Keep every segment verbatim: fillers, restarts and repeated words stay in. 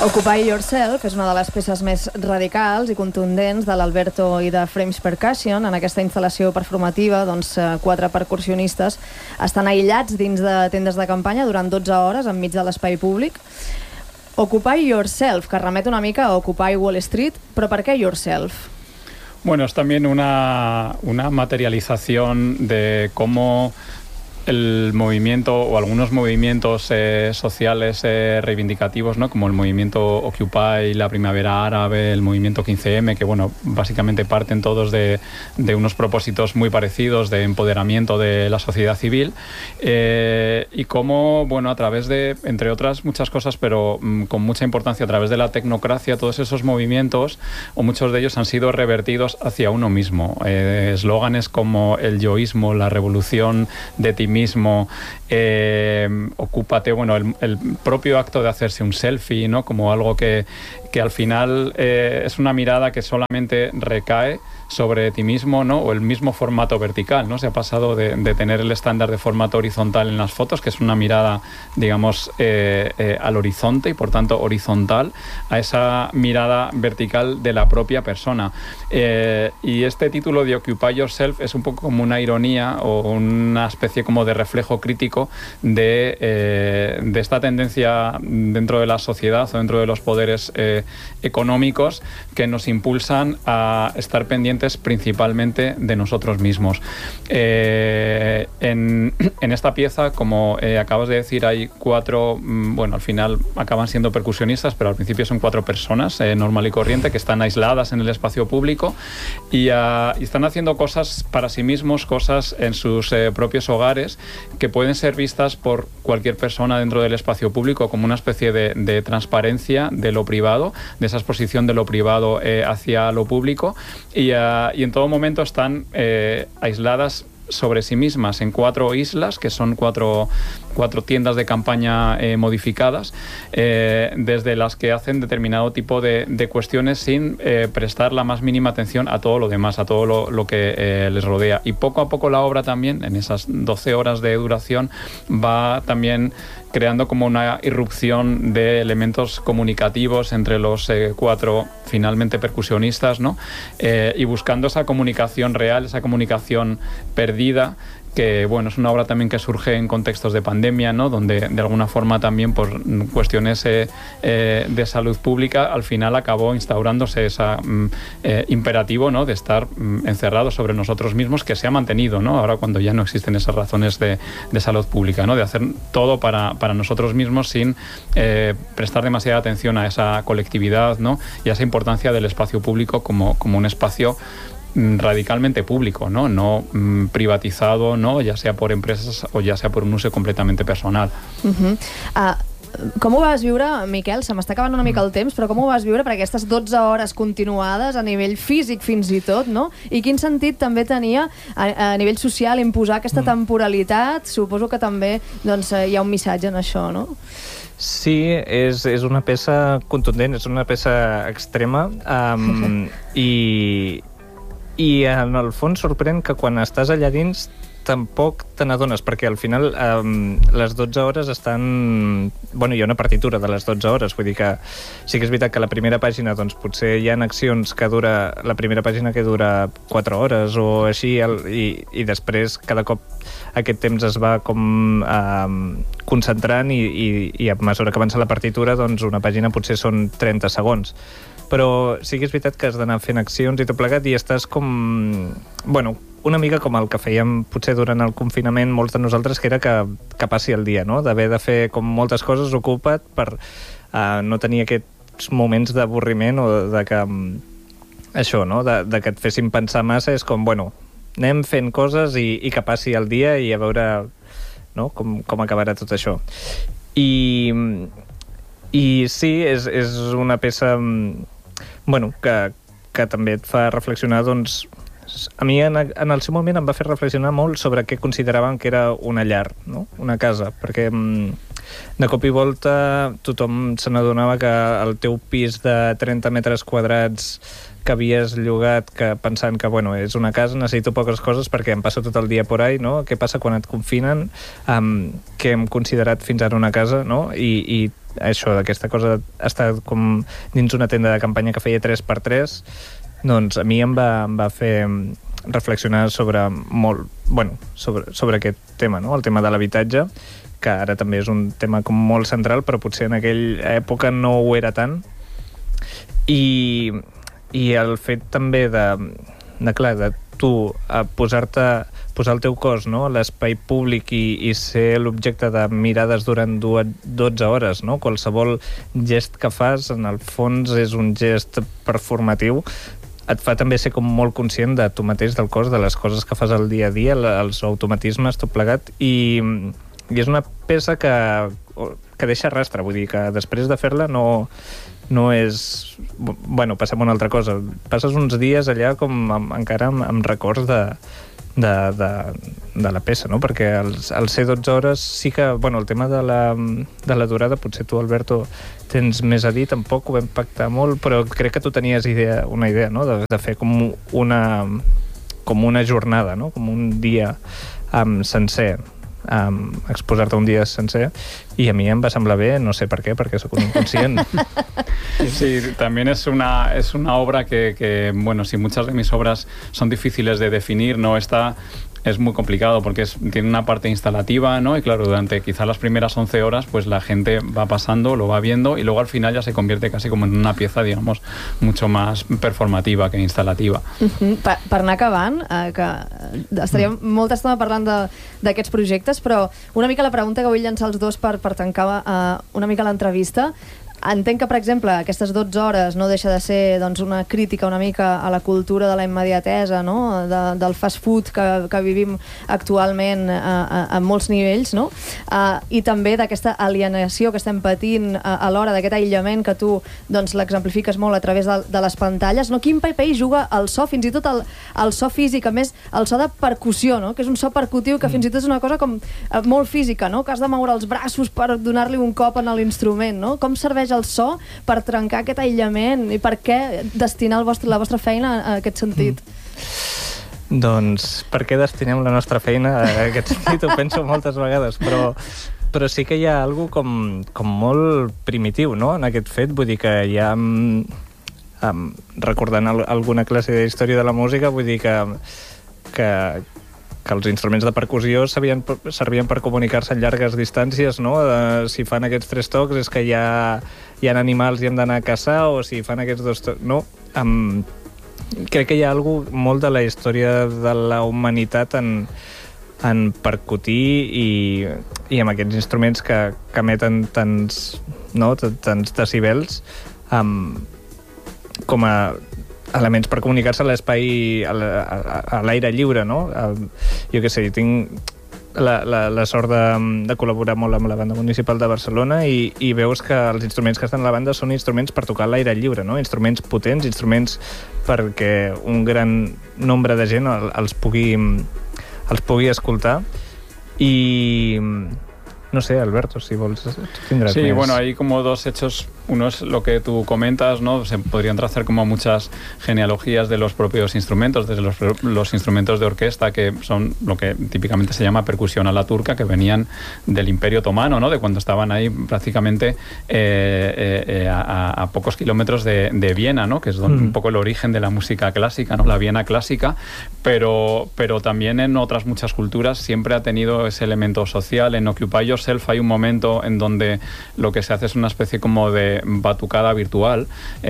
Occupy Yourself és una de les peces més radicals i contundents de l'Alberto i de Frames Percussion. En aquesta instal·lació performativa, doncs, quatre percussionistes estan aïllats dins de tendes de campanya durant dotze hores enmig de l'espai públic. Occupy Yourself, que remet una mica a Occupy Wall Street, però per què Yourself? Bueno, es también una, una materialización de cómo el movimiento o algunos movimientos eh, sociales eh, reivindicativos, ¿no? Como el movimiento Occupy, la Primavera Árabe, el movimiento quince eme, que bueno, básicamente parten todos de, de unos propósitos muy parecidos de empoderamiento de la sociedad civil, eh, y cómo, bueno, a través de, entre otras muchas cosas, pero mm, con mucha importancia, a través de la tecnocracia, todos esos movimientos, o muchos de ellos han sido revertidos hacia uno mismo. Eh, eslóganes como el yoísmo, la revolución de ti mismo, eh, ocúpate, bueno, el, el propio acto de hacerse un selfie, ¿no? Como algo que, que al final eh, es una mirada que solamente recae sobre ti mismo, ¿no? O el mismo formato vertical, ¿no? Se ha pasado de, de tener el estándar de formato horizontal en las fotos, que es una mirada, digamos, eh, eh, al horizonte y por tanto horizontal, a esa mirada vertical de la propia persona. Eh, y este título de Occupy Yourself es un poco como una ironía o una especie como de reflejo crítico de, eh, de esta tendencia dentro de la sociedad o dentro de los poderes eh, económicos que nos impulsan a estar pendientes principalmente de nosotros mismos. Eh, en, en esta pieza, como eh, acabas de decir, hay cuatro, bueno, al final acaban siendo percusionistas, pero al principio son cuatro personas, eh, normal y corriente, que están aisladas en el espacio público y, uh, y están haciendo cosas para sí mismos, cosas en sus eh, propios hogares, que pueden ser vistas por cualquier persona dentro del espacio público como una especie de, de transparencia de lo privado, de esa exposición de lo privado eh, hacia lo público, y uh, y en todo momento están eh, aisladas sobre sí mismas en cuatro islas, que son cuatro, cuatro tiendas de campaña eh, modificadas, eh, desde las que hacen determinado tipo de, de cuestiones sin eh, prestar la más mínima atención a todo lo demás, a todo lo, lo que eh, les rodea. Y poco a poco la obra también, en esas doce horas de duración, va también creando como una irrupción de elementos comunicativos entre los eh, cuatro finalmente percusionistas, ¿no? Eh, y buscando esa comunicación real, esa comunicación perdida, que bueno, es una obra también que surge en contextos de pandemia, ¿no? Donde de alguna forma también por cuestiones eh, eh, de salud pública al final acabó instaurándose ese mm, eh, imperativo, ¿no? De estar mm, encerrados sobre nosotros mismos, que se ha mantenido, ¿no? Ahora cuando ya no existen esas razones de, de salud pública, ¿no? De hacer todo para, para nosotros mismos sin eh, prestar demasiada atención a esa colectividad, ¿no? Y a esa importancia del espacio público como, como un espacio radicalmente público, no, no mm, privatizado, no, ya sea por empresas o ya sea por un uso completamente personal. Uh-huh. Uh, com ho vas viure, Miquel? Se m'està acabant una mica el temps, però com ho vas viure per aquestes dotze hores continuades a nivell físic fins i tot, no? I quin sentit també tenia a, a nivell social imposar aquesta temporalitat? Suposo que també doncs, hi ha un missatge en això, no? Sí, és, és una peça contundent, és una peça extrema, um, i i en el fons sorprèn que quan estàs allà dins tampoc te n'adones, perquè al final um, les dotze hores estan... Bueno, hi ha una partitura de les dotze hores, vull dir que sí que és veritat que la primera pàgina doncs potser hi ha accions que dura... La primera pàgina que dura quatre hores o així, el, i, i després cada cop aquest temps es va com um, concentrant i, i, i a mesura que avança la partitura doncs una pàgina potser són trenta segons. Però sí que és veritat que has d'anar fent accions i tot plegat i estàs com... Bueno, una mica com el que fèiem potser durant el confinament molts de nosaltres, que era que, que passi el dia, no? D'haver de fer com moltes coses ocupat per uh, no tenir aquests moments d'avorriment o de que... Això, no? De, de que et fessin pensar massa, és com, bueno, anem fent coses i, i que passi el dia i a veure, no? com, com acabarà tot això. I, i sí, és, és una peça... Bueno, que, que també et fa reflexionar, doncs, a mi en, en el seu moment em va fer reflexionar molt sobre què consideraven que era una llar, no? Una casa, perquè de cop i volta tothom se n'adonava que el teu pis de trenta metres quadrats que havies llogat, que pensant que, bueno, és una casa, necessito poques coses perquè em passo tot el dia por ahí, no? Què passa quan et confinen? Um, que hem considerat fins ara una casa, no? I, i això, d'aquesta cosa, estar com dins una tenda de campanya que feia tres per tres, doncs a mi em va, em va fer reflexionar sobre molt, bueno, sobre, sobre aquest tema, no? El tema de l'habitatge, que ara també és un tema com molt central, però potser en aquella època no ho era tant. I, i el fet també de, de clar, de tu a posar-te posar el teu cos, no?, a l'espai públic i, i ser l'objecte de mirades durant dotze hores, no? Qualsevol gest que fas, en el fons, és un gest performatiu. Et fa també ser com molt conscient de tu mateix, del cos, de les coses que fas al dia a dia, els automatismes, tot plegat, i, i és una peça que, que deixa rastre, vull dir que després de fer-la no, no és... Bueno, passem una altra cosa. Passes uns dies allà com amb, encara amb, amb records de, de, de, de la peça, no? Perquè al, al ser dotze hores sí que... Bueno, el tema de la, de la durada, potser tu, Alberto, tens més a dir, tampoc ho vam pactar molt, però crec que tu tenies idea, una idea, no?, de, de fer com una, com una jornada, no?, com un dia um, sencer, um, exposar-te un dia sencer, i a mi em va semblar bé, no sé per què, perquè sóc un inconscient. Sí, también es una, es una obra que, que, bueno, si muchas de mis obras son difíciles de definir, no está... Es muy complicado porque es, tiene una parte instalativa, ¿no? Y claro, durante quizá las primeras once horas, pues la gente va pasando, lo va viendo y luego al final ya se convierte casi como en una pieza, digamos, mucho más performativa que instalativa. Uh-huh. Per, per anar acabant, eh, que estaríem mm. molta estona parlant d'aquests projectes, però una mica la pregunta que vull llançar als dos per, per tancar eh, una mica l'entrevista. Entenc que, per exemple, aquestes dotze hores no deixa de ser, doncs, una crítica una mica a la cultura de la immediatesa, no?, de, del fast food que, que vivim actualment a, a, a molts nivells, no? Uh, I també d'aquesta alienació que estem patint a, a l'hora d'aquest aïllament que tu, doncs, l'exemplifiques molt a través de, de les pantalles, no? Quin paper hi juga el so, fins i tot el, el so físic, a més, el so de percussió, no?, que és un so percutiu que fins i tot és una cosa com uh, molt física, no?, que has de moure els braços per donar-li un cop en l'instrument, no? Com serveix el so per trencar aquest aïllament i per què destinar el vostre, la vostra feina a aquest sentit? Mm. Doncs per què destinem la nostra feina a aquest sentit? Ho penso moltes vegades, però, però sí que hi ha algo com, com molt primitiu, no?, en aquest fet. Vull dir que hi ha... Um, recordant al, alguna classe de història de la música, vull dir que, que que els instruments de percussió servien, servien per comunicar-se en llargues distàncies, no? Uh, si fan aquests tres tocs és que hi ha, hi ha animals i hem d'anar a caçar, o si fan aquests dos tocs... No, um, crec que hi ha alguna cosa molt de la història de la humanitat en, en percutir i, i amb aquests instruments que, que emeten tants, no, tants decibels um, com a elements per comunicar-se a l'espai, a l'aire lliure, no? Jo què sé, tinc la, la, la sort de, de col·laborar molt amb la banda municipal de Barcelona i, i veus que els instruments que estan a la banda són instruments per tocar a l'aire lliure, no? Instruments potents, instruments perquè un gran nombre de gent els pugui, els pugui escoltar. I... no sé, Alberto, si vols tindràs Sí, més. bueno, hay como dos hechos. Uno es lo que tú comentas, ¿no? Se podrían trazar como muchas genealogías de los propios instrumentos, desde los, los instrumentos de orquesta, que son lo que típicamente se llama percusión a la turca, que venían del Imperio Otomano, ¿no? De cuando estaban ahí prácticamente eh, eh, a, a pocos kilómetros de, de Viena, ¿no? Que es donde, mm. un poco el origen de la música clásica, ¿no? La Viena clásica, pero, pero también en otras muchas culturas siempre ha tenido ese elemento social. En Occupy Yourself hay un momento en donde lo que se hace es una especie como de batucada virtual,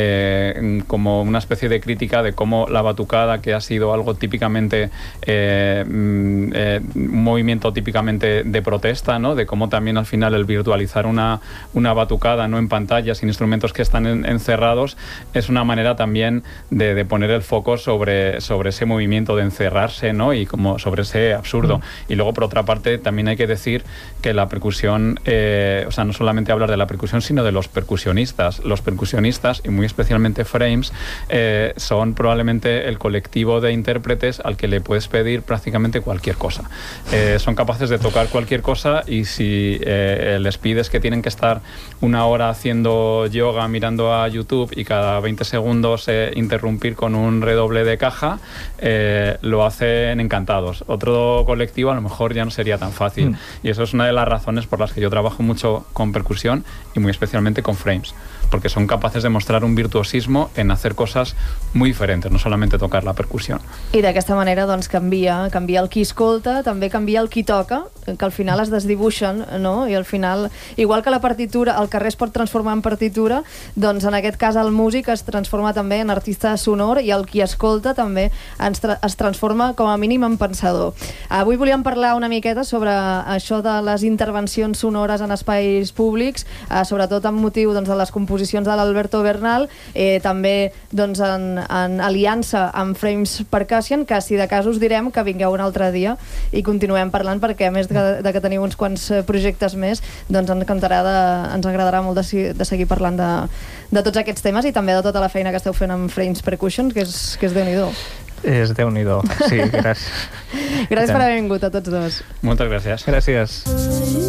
eh, como una especie de crítica de cómo la batucada, que ha sido algo típicamente eh, eh, un movimiento típicamente de protesta, ¿no? De cómo también al final el virtualizar una, una batucada, no en pantallas, sin instrumentos que están en, encerrados, es una manera también de, de poner el foco sobre, sobre ese movimiento de encerrarse, ¿no? Y como sobre ese absurdo. Mm. Y luego, por otra parte, también hay que decir que la percusión, eh, o sea, no solamente hablar de la percusión, sino de los percusionistas percusionistas. Los percusionistas, y muy especialmente Frames, eh, son probablemente el colectivo de intérpretes al que le puedes pedir prácticamente cualquier cosa. Eh, son capaces de tocar cualquier cosa, y si eh, les pides que tienen que estar una hora haciendo yoga mirando a YouTube y cada veinte segundos eh, interrumpir con un redoble de caja, eh, lo hacen encantados. Otro colectivo a lo mejor ya no sería tan fácil. Mm. Y eso es una de las razones por las que yo trabajo mucho con percusión y muy especialmente con Frames, porque son capaces de mostrar un virtuosismo en hacer cosas muy diferentes, no solamente tocar la percusión. I d'aquesta manera doncs canvia, canvia el qui escolta, també canvia el qui toca, que al final es desdibuixen, no? I al final, igual que la partitura, el carrer es pot transformar en partitura, doncs en aquest cas el músic es transforma també en artista sonor, i el qui escolta també es, tra es transforma com a mínim en pensador. Avui volíem parlar una miqueta sobre això de les intervencions sonores en espais públics, eh, sobretot amb motiu doncs, de les composicions de l'Alberto Bernal, eh, també doncs, en, en aliança amb Frames Percussion, que si de cas us direm que vingueu un altre dia i continuem parlant, perquè a més de, de que teniu uns quants projectes més, doncs ens encantarà de, ens agradarà molt de, de seguir parlant de, de tots aquests temes, i també de tota la feina que esteu fent amb Frames Percussion, que és, que és Déu-n'hi-do. És Déu-n'hi-do, sí, gràcies. Gràcies per haver vingut a tots dos. Moltes gràcies. Gràcies.